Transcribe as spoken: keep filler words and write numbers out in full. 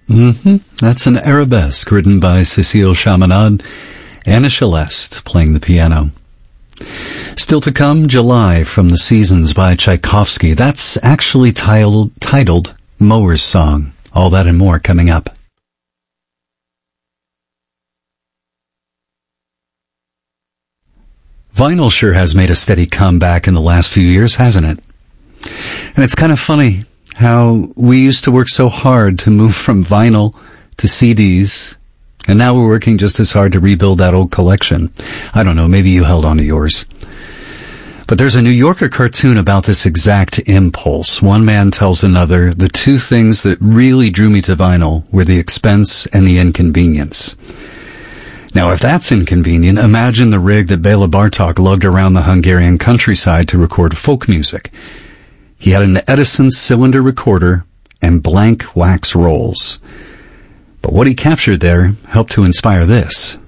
Mm-hmm. That's an arabesque written by Cécile Chaminade. Anna Celeste playing the piano. Still to come, July from the Seasons by Tchaikovsky. That's actually titled, titled Mower's Song. All that and more coming up. Vinyl sure has made a steady comeback in the last few years, hasn't it? And it's kind of funny how we used to work so hard to move from vinyl to C Ds, and now we're working just as hard to rebuild that old collection. I don't know, maybe you held on to yours. But there's a New Yorker cartoon about this exact impulse. One man tells another, the two things that really drew me to vinyl were the expense and the inconvenience. Now, if that's inconvenient, imagine the rig that Bela Bartok lugged around the Hungarian countryside to record folk music. He had an Edison cylinder recorder and blank wax rolls. But what he captured there helped to inspire this.